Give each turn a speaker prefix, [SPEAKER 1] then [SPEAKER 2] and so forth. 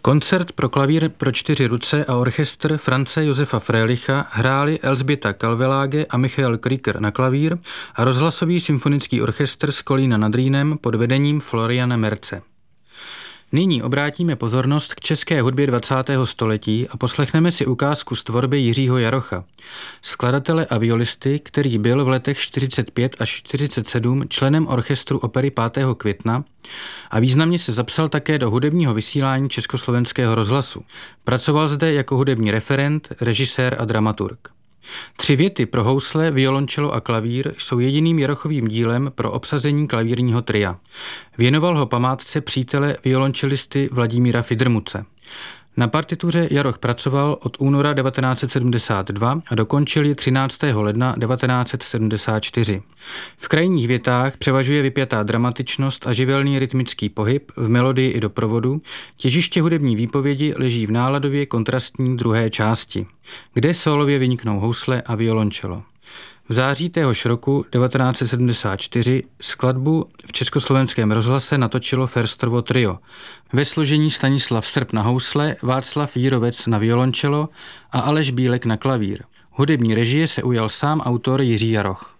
[SPEAKER 1] Koncert pro klavír pro 4 ruce a orchestr Franze Josefa Frélicha hráli Elzbieta Kalveláge a Michael Krieger na klavír a rozhlasový symfonický orchestr z Kolína nad Rýnem pod vedením Floriana Merce. Nyní obrátíme pozornost k české hudbě 20. století a poslechneme si ukázku z tvorby Jiřího Jarocha, skladatele a violisty, který byl v letech 45 až 47 členem orchestru opery 5. května a významně se zapsal také do hudebního vysílání Československého rozhlasu. Pracoval zde jako hudební referent, režisér a dramaturg. 3 věty pro housle, violončelo a klavír jsou jediným Jarochovým dílem pro obsazení klavírního tria. Věnoval ho památce přítele violončelisty Vladimíra Fidrmuce. Na partituře Jaroch pracoval od února 1972 a dokončil ji 13. ledna 1974. V krajních větách převažuje vypjatá dramatičnost a živelný rytmický pohyb v melodii i doprovodu, těžiště hudební výpovědi leží v náladově kontrastní druhé části, kde sólově vyniknou housle a violončelo. V září téhož roku 1974 skladbu v Československém rozhlase natočilo Ferstrovo trio ve složení Stanislav Srb na housle, Václav Jírovec na violončelo a Aleš Bílek na klavír. Hudební režie se ujal sám autor Jiří Jaroch.